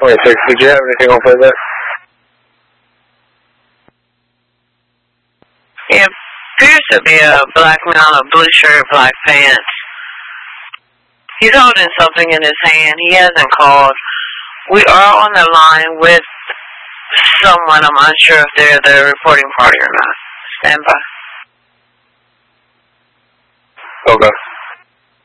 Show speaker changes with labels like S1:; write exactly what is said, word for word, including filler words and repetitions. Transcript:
S1: twenty-six, did you have anything on playback?
S2: It appears to be a black man, a blue shirt, black pants. He's holding something in his hand. He hasn't called. We are on the line with someone. I'm unsure if they're the reporting party or not. Stand by.
S1: Okay.